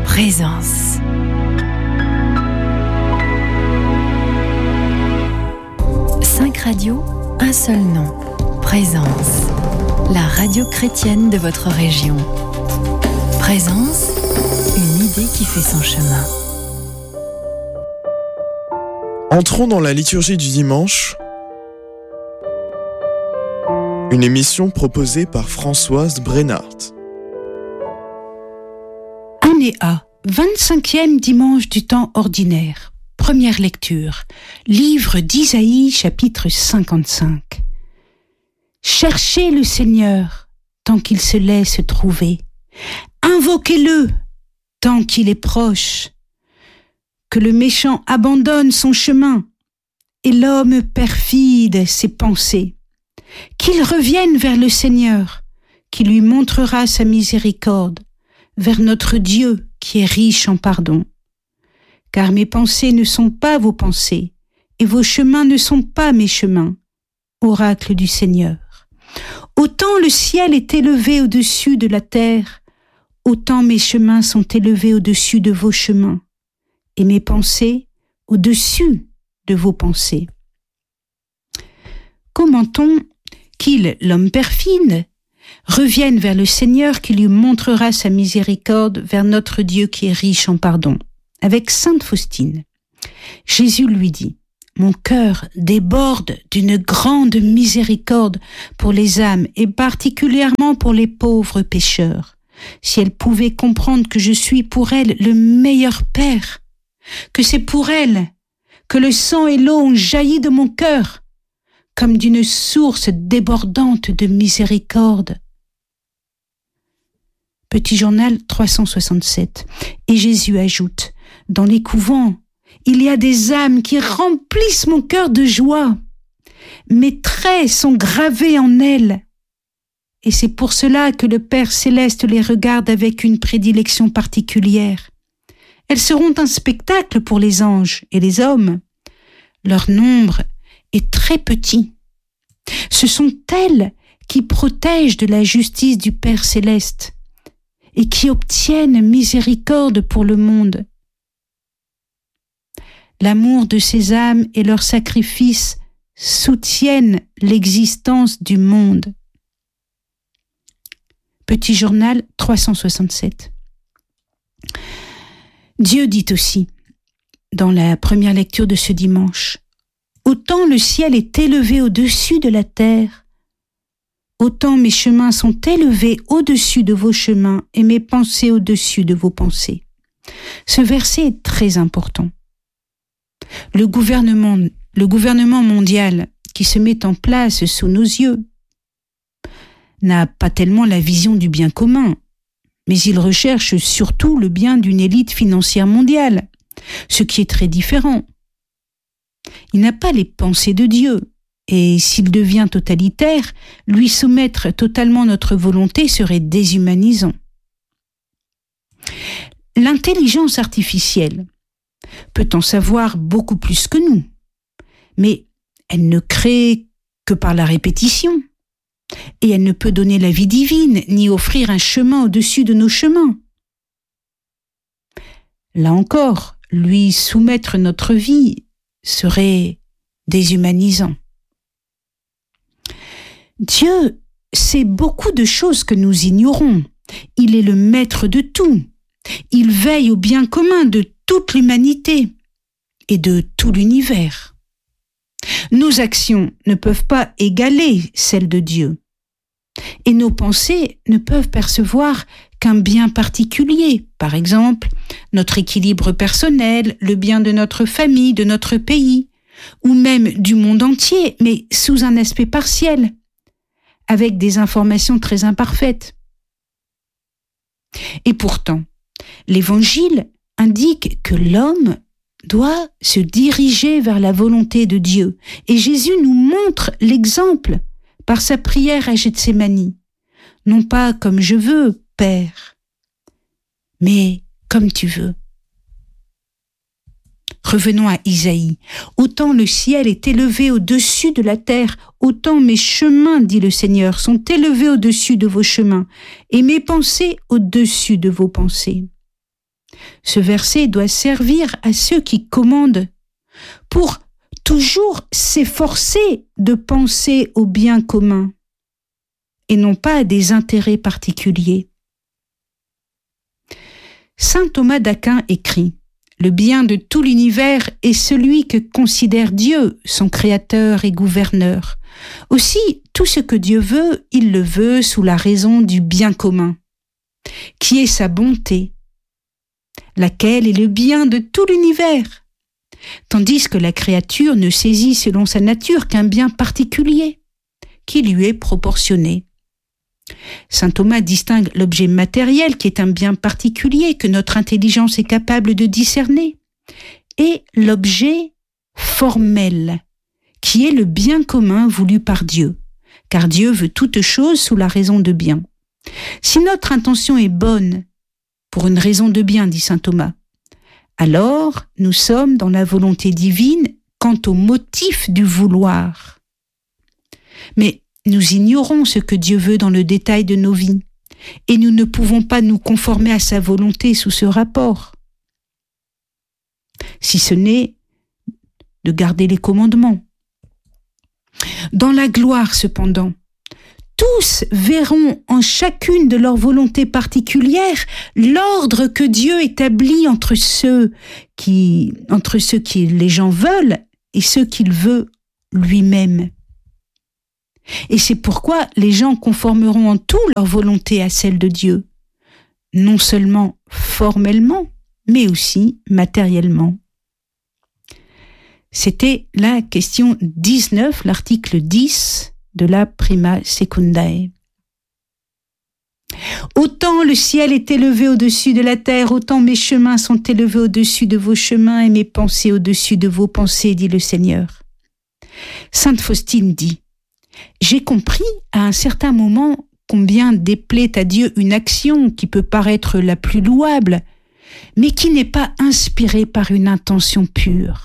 Présence. Cinq radios, un seul nom. Présence. La radio chrétienne de votre région. Présence, une idée qui fait son chemin. Entrons dans la liturgie du dimanche. Une émission proposée par Françoise Brennart. Année A, 25e dimanche du temps ordinaire. Première lecture. Livre d'Isaïe, chapitre 55. Cherchez le Seigneur tant qu'il se laisse trouver. Invoquez-le tant qu'il est proche. Que le méchant abandonne son chemin et l'homme perfide ses pensées. Qu'il revienne vers le Seigneur, qui lui montrera sa miséricorde, vers notre Dieu qui est riche en pardon. Car mes pensées ne sont pas vos pensées, et vos chemins ne sont pas mes chemins, oracle du Seigneur. Autant le ciel est élevé au-dessus de la terre, autant mes chemins sont élevés au-dessus de vos chemins, et mes pensées au-dessus de vos pensées. Commentons qu'il, l'homme perfide, revienne vers le Seigneur qui lui montrera sa miséricorde, vers notre Dieu qui est riche en pardon. Avec sainte Faustine, Jésus lui dit « Mon cœur déborde d'une grande miséricorde pour les âmes et particulièrement pour les pauvres pécheurs. Si elles pouvaient comprendre que je suis pour elles le meilleur Père, que c'est pour elles que le sang et l'eau ont jailli de mon cœur, comme d'une source débordante de miséricorde. » Petit journal 367. Et Jésus ajoute, « Dans les couvents, il y a des âmes qui remplissent mon cœur de joie. Mes traits sont gravés en elles. Et c'est pour cela que le Père céleste les regarde avec une prédilection particulière. Elles seront un spectacle pour les anges et les hommes. Leur nombre est très petit. Ce sont elles qui protègent de la justice du Père céleste et qui obtiennent miséricorde pour le monde. L'amour de ces âmes et leur sacrifice soutiennent l'existence du monde. » Petit journal 367. Dieu dit aussi, dans la première lecture de ce dimanche, « Autant le ciel est élevé au-dessus de la terre, autant mes chemins sont élevés au-dessus de vos chemins et mes pensées au-dessus de vos pensées. » Ce verset est très important. Le gouvernement mondial qui se met en place sous nos yeux n'a pas tellement la vision du bien commun, mais il recherche surtout le bien d'une élite financière mondiale, ce qui est très différent. Il n'a pas les pensées de Dieu, et s'il devient totalitaire, lui soumettre totalement notre volonté serait déshumanisant. L'intelligence artificielle peut en savoir beaucoup plus que nous, mais elle ne crée que par la répétition, et elle ne peut donner la vie divine, ni offrir un chemin au-dessus de nos chemins. Là encore, lui soumettre notre vie serait déshumanisant. Dieu sait beaucoup de choses que nous ignorons. Il est le maître de tout. Il veille au bien commun de toute l'humanité et de tout l'univers. Nos actions ne peuvent pas égaler celles de Dieu. Et nos pensées ne peuvent percevoir qu'un bien particulier, par exemple, notre équilibre personnel, le bien de notre famille, de notre pays, ou même du monde entier, mais sous un aspect partiel, avec des informations très imparfaites. Et pourtant, l'Évangile indique que l'homme doit se diriger vers la volonté de Dieu. Et Jésus nous montre l'exemple par sa prière à Gethsémani. Non pas comme je veux, Père, mais comme tu veux. Revenons à Isaïe. Autant le ciel est élevé au-dessus de la terre, autant mes chemins, dit le Seigneur, sont élevés au-dessus de vos chemins, et mes pensées au-dessus de vos pensées. Ce verset doit servir à ceux qui commandent pour toujours s'efforcer de penser au bien commun et non pas à des intérêts particuliers. Saint Thomas d'Aquin écrit « Le bien de tout l'univers est celui que considère Dieu, son créateur et gouverneur. Aussi, tout ce que Dieu veut, il le veut sous la raison du bien commun, qui est sa bonté, laquelle est le bien de tout l'univers, tandis que la créature ne saisit selon sa nature qu'un bien particulier, qui lui est proportionné. Saint Thomas distingue l'objet matériel, qui est un bien particulier que notre intelligence est capable de discerner, et l'objet formel, qui est le bien commun voulu par Dieu, car Dieu veut toutes choses sous la raison de bien. Si notre intention est bonne, pour une raison de bien, dit saint Thomas, alors nous sommes dans la volonté divine quant au motif du vouloir. Mais nous ignorons ce que Dieu veut dans le détail de nos vies, et nous ne pouvons pas nous conformer à sa volonté sous ce rapport, si ce n'est de garder les commandements. Dans la gloire, cependant, tous verront en chacune de leurs volontés particulières l'ordre que Dieu établit entre ceux qui les gens veulent et ceux qu'il veut lui-même. Et c'est pourquoi les gens conformeront en tout leur volonté à celle de Dieu, non seulement formellement, mais aussi matériellement. C'était la question 19, l'article 10 de la Prima Secundae. Autant le ciel est élevé au-dessus de la terre, autant mes chemins sont élevés au-dessus de vos chemins et mes pensées au-dessus de vos pensées, dit le Seigneur. Sainte Faustine dit « J'ai compris à un certain moment combien déplaît à Dieu une action qui peut paraître la plus louable, mais qui n'est pas inspirée par une intention pure.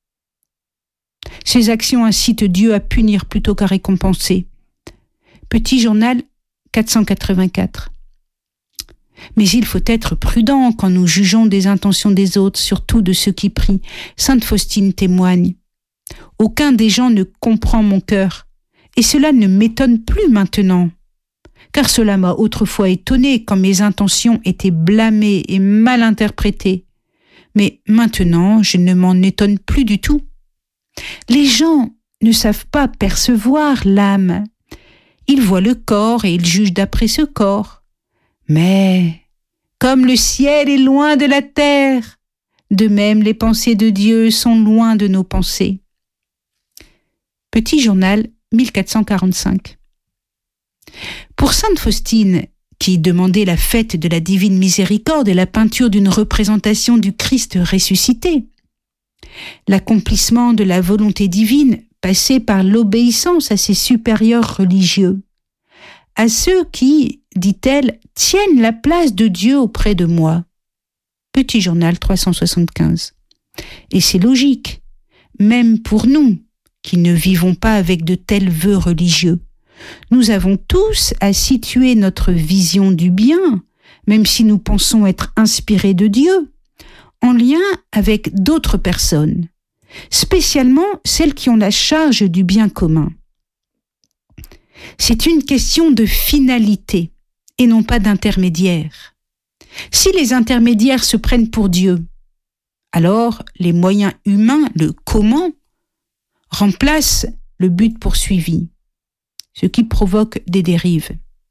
Ces actions incitent Dieu à punir plutôt qu'à récompenser. » Petit journal 484. Mais il faut être prudent quand nous jugeons des intentions des autres, surtout de ceux qui prient. Sainte Faustine témoigne. « Aucun des gens ne comprend mon cœur, et cela ne m'étonne plus maintenant, car cela m'a autrefois étonné quand mes intentions étaient blâmées et mal interprétées. Mais maintenant, je ne m'en étonne plus du tout. Les gens ne savent pas percevoir l'âme. Ils voient le corps et ils jugent d'après ce corps. Mais, comme le ciel est loin de la terre, de même les pensées de Dieu sont loin de nos pensées. » Petit journal 1445. Pour sainte Faustine, qui demandait la fête de la divine miséricorde et la peinture d'une représentation du Christ ressuscité, l'accomplissement de la volonté divine passait par l'obéissance à ses supérieurs religieux, à ceux qui, dit-elle, tiennent la place de Dieu auprès de moi. Petit journal 375. Et c'est logique, même pour nous, qui ne vivons pas avec de tels vœux religieux. Nous avons tous à situer notre vision du bien, même si nous pensons être inspirés de Dieu, en lien avec d'autres personnes, spécialement celles qui ont la charge du bien commun. C'est une question de finalité et non pas d'intermédiaire. Si les intermédiaires se prennent pour Dieu, alors les moyens humains, le comment, remplacent le but poursuivi, ce qui provoque des dérives.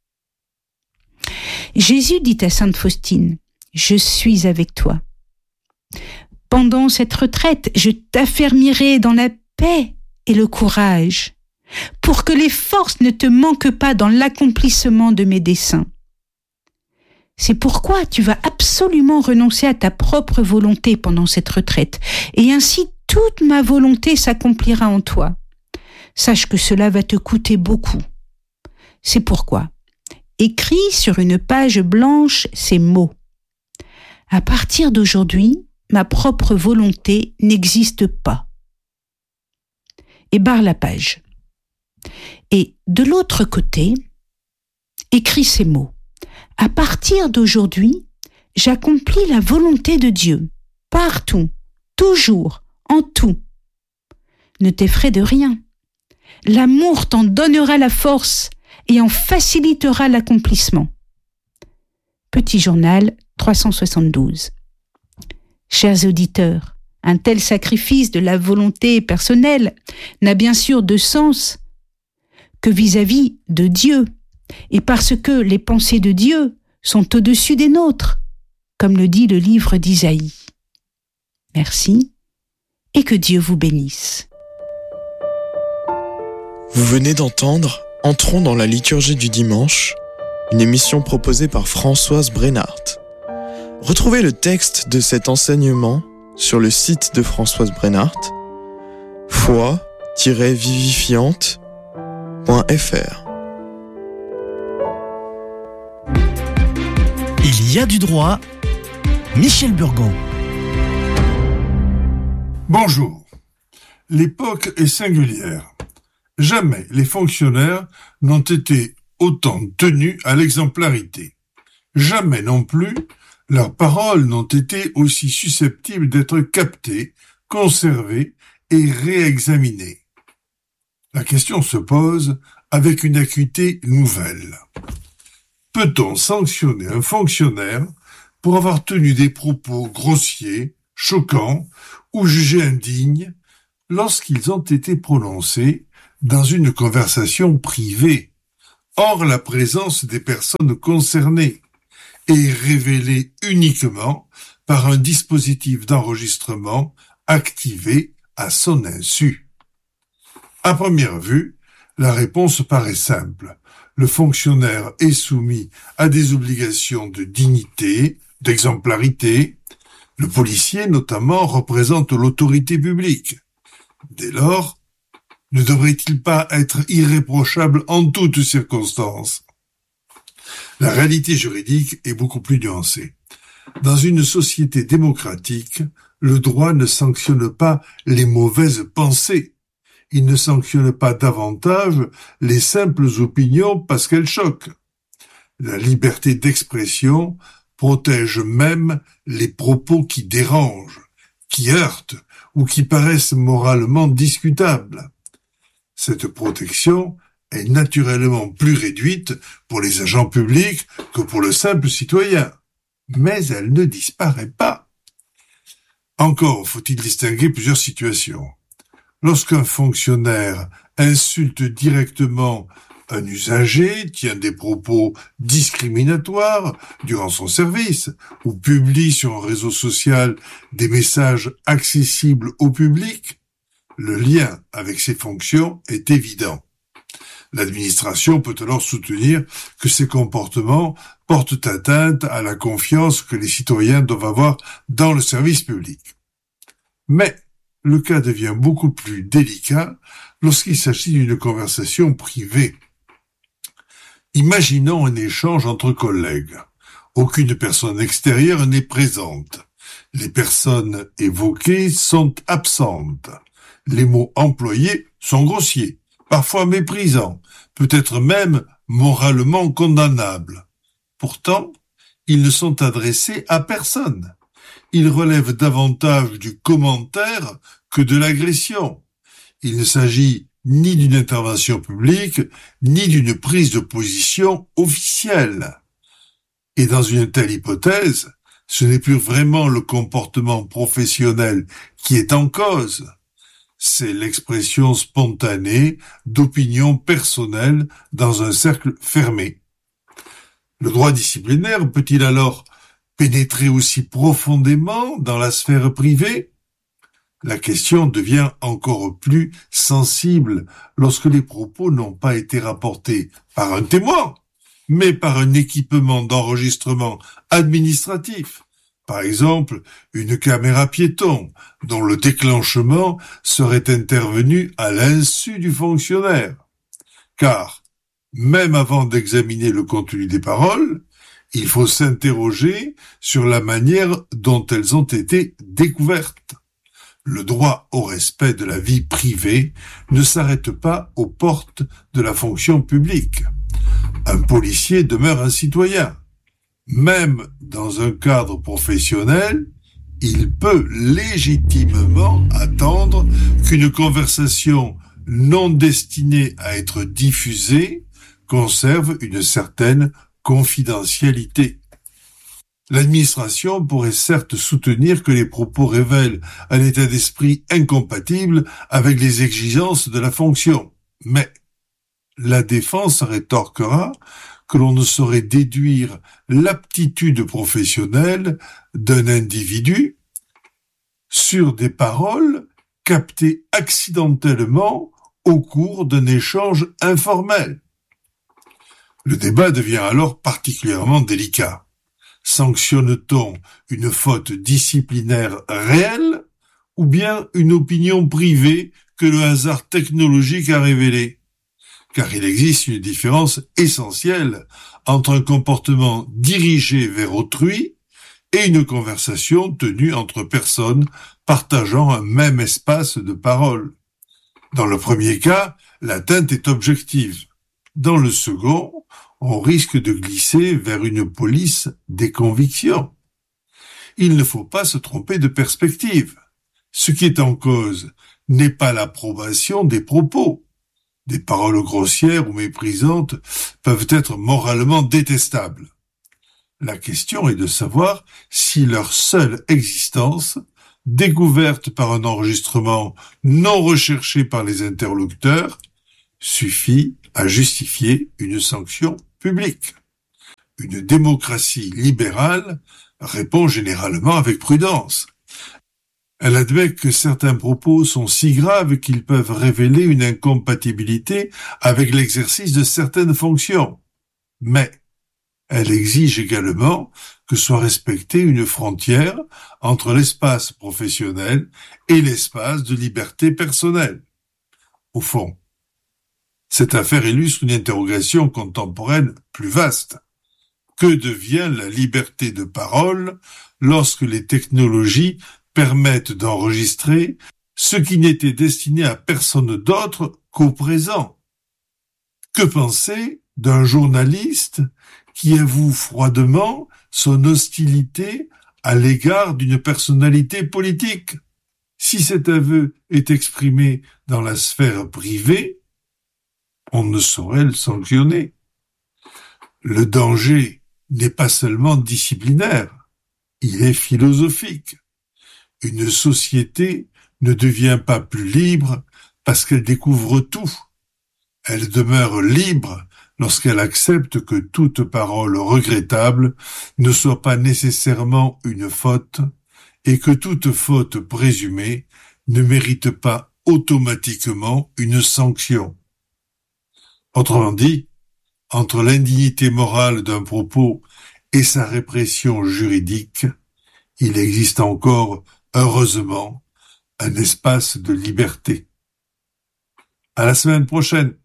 Jésus dit à sainte Faustine, « Je suis avec toi. Pendant cette retraite, je t'affermirai dans la paix et le courage, pour que les forces ne te manquent pas dans l'accomplissement de mes desseins. C'est pourquoi tu vas absolument renoncer à ta propre volonté pendant cette retraite, et ainsi toute ma volonté s'accomplira en toi. Sache que cela va te coûter beaucoup. C'est pourquoi, écris sur une page blanche ces mots. À partir d'aujourd'hui, ma propre volonté n'existe pas. » Et barre la page. Et de l'autre côté, écris ces mots. À partir d'aujourd'hui, j'accomplis la volonté de Dieu, partout, toujours, en tout. Ne t'effraie de rien. L'amour t'en donnera la force et en facilitera l'accomplissement. Petit journal 372. Chers auditeurs, un tel sacrifice de la volonté personnelle n'a bien sûr de sens que vis-à-vis de Dieu, et parce que les pensées de Dieu sont au-dessus des nôtres, comme le dit le livre d'Isaïe. Merci, et que Dieu vous bénisse. Vous venez d'entendre Entrons dans la liturgie du dimanche, une émission proposée par Françoise Brennart. Retrouvez le texte de cet enseignement sur le site de Françoise Brennart, foi-vivifiante.fr. Il y a du droit, Michel Burgon. Bonjour. L'époque est singulière. Jamais les fonctionnaires n'ont été autant tenus à l'exemplarité. Jamais non plus leurs paroles n'ont été aussi susceptibles d'être captées, conservées et réexaminées. La question se pose avec une acuité nouvelle. Peut-on sanctionner un fonctionnaire pour avoir tenu des propos grossiers, choquants ou jugés indignes lorsqu'ils ont été prononcés dans une conversation privée, hors la présence des personnes concernées, et révélée uniquement par un dispositif d'enregistrement activé à son insu? À première vue, la réponse paraît simple. Le fonctionnaire est soumis à des obligations de dignité, d'exemplarité. Le policier, notamment, représente l'autorité publique. Dès lors, ne devrait-il pas être irréprochable en toutes circonstances? La réalité juridique est beaucoup plus nuancée. Dans une société démocratique, le droit ne sanctionne pas les mauvaises pensées. Il ne sanctionne pas davantage les simples opinions parce qu'elles choquent. La liberté d'expression protège même les propos qui dérangent, qui heurtent ou qui paraissent moralement discutables. Cette protection est naturellement plus réduite pour les agents publics que pour le simple citoyen, mais elle ne disparaît pas. Encore faut-il distinguer plusieurs situations. Lorsqu'un fonctionnaire insulte directement un usager, tient des propos discriminatoires durant son service, ou publie sur un réseau social des messages accessibles au public, le lien avec ses fonctions est évident. L'administration peut alors soutenir que ces comportements portent atteinte à la confiance que les citoyens doivent avoir dans le service public. Mais le cas devient beaucoup plus délicat lorsqu'il s'agit d'une conversation privée. Imaginons un échange entre collègues. Aucune personne extérieure n'est présente. Les personnes évoquées sont absentes. Les mots employés sont grossiers, parfois méprisants, peut-être même moralement condamnables. Pourtant, ils ne sont adressés à personne. Ils relèvent davantage du commentaire que de l'agression. Il ne s'agit ni d'une intervention publique, ni d'une prise de position officielle. Et dans une telle hypothèse, ce n'est plus vraiment le comportement professionnel qui est en cause. C'est l'expression spontanée d'opinions personnelles dans un cercle fermé. Le droit disciplinaire peut-il alors pénétrer aussi profondément dans la sphère privée? La question devient encore plus sensible lorsque les propos n'ont pas été rapportés par un témoin, mais par un équipement d'enregistrement administratif. Par exemple, une caméra piéton, dont le déclenchement serait intervenu à l'insu du fonctionnaire. Car, même avant d'examiner le contenu des paroles, il faut s'interroger sur la manière dont elles ont été découvertes. Le droit au respect de la vie privée ne s'arrête pas aux portes de la fonction publique. Un policier demeure un citoyen. Même dans un cadre professionnel, il peut légitimement attendre qu'une conversation non destinée à être diffusée conserve une certaine confidentialité. L'administration pourrait certes soutenir que les propos révèlent un état d'esprit incompatible avec les exigences de la fonction, mais la défense rétorquera que l'on ne saurait déduire l'aptitude professionnelle d'un individu sur des paroles captées accidentellement au cours d'un échange informel. Le débat devient alors particulièrement délicat. Sanctionne-t-on une faute disciplinaire réelle ou bien une opinion privée que le hasard technologique a révélée? Car il existe une différence essentielle entre un comportement dirigé vers autrui et une conversation tenue entre personnes partageant un même espace de parole. Dans le premier cas, l'atteinte est objective. Dans le second, on risque de glisser vers une police des convictions. Il ne faut pas se tromper de perspective. Ce qui est en cause n'est pas l'approbation des propos. Des paroles grossières ou méprisantes peuvent être moralement détestables. La question est de savoir si leur seule existence, découverte par un enregistrement non recherché par les interlocuteurs, suffit à justifier une sanction publique. Une démocratie libérale répond généralement avec prudence. Elle admet que certains propos sont si graves qu'ils peuvent révéler une incompatibilité avec l'exercice de certaines fonctions. Mais elle exige également que soit respectée une frontière entre l'espace professionnel et l'espace de liberté personnelle. Au fond, cette affaire illustre une interrogation contemporaine plus vaste. Que devient la liberté de parole lorsque les technologies permettent d'enregistrer ce qui n'était destiné à personne d'autre qu'au présent? Que penser d'un journaliste qui avoue froidement son hostilité à l'égard d'une personnalité politique? Si cet aveu est exprimé dans la sphère privée, on ne saurait le sanctionner. Le danger n'est pas seulement disciplinaire, il est philosophique. Une société ne devient pas plus libre parce qu'elle découvre tout. Elle demeure libre lorsqu'elle accepte que toute parole regrettable ne soit pas nécessairement une faute et que toute faute présumée ne mérite pas automatiquement une sanction. Autrement dit, entre l'indignité morale d'un propos et sa répression juridique, il existe encore, heureusement, un espace de liberté. À la semaine prochaine.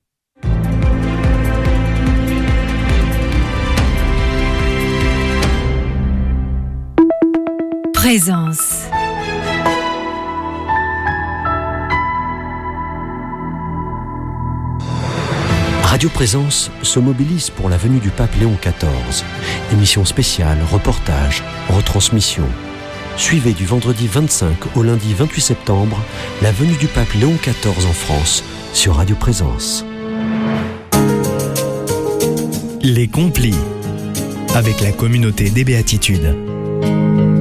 Présence. Radio Présence se mobilise pour la venue du pape Léon XIV. Émission spéciale, reportage, retransmission. Suivez du vendredi 25 au lundi 28 septembre la venue du pape Léon XIV en France sur Radio Présence. Les Complis avec la communauté des Béatitudes.